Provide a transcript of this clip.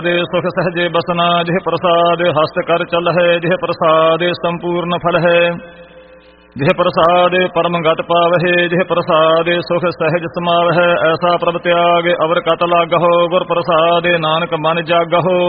ਦੇ ਸੁਖ ਸਹਜੇ ਬਸਨਾ, ਜਿਹ ਪ੍ਰਸਾਦ ਹਸਤ ਕਰ ਚਲ ਹੈ, ਜਿਹ ਪ੍ਰਸਾਦ ਸੰਪੂਰਨ ਫਲ ਹੈ। ਜਿਹ ਪ੍ਰਸਾਦ ਪਰਮ ਗਤ ਪਾਵਹਿ, ਜਿਹ ਪ੍ਰਸਾਦ ਸੁਖ ਸਹਿਜ ਸਮਾਵਹਿ। ਐਸਾ ਪ੍ਰਭ ਤਿਆਗ ਅਵਰ ਕਤ ਲਾਗਹੁ, ਗੁਰ ਪ੍ਰਸਾਦ ਨਾਨਕ ਮਨ ਜਾਗਹੁ।